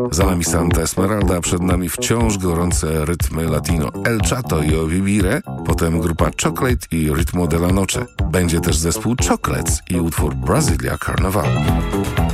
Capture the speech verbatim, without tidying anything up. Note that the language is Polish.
Za nami Santa Esmeralda, przed nami wciąż gorące rytmy latino El Chato i Ovivire, potem grupa Chocolate i Ritmo de la Noche. Będzie też zespół Chocolates i utwór Brasilia Carnaval.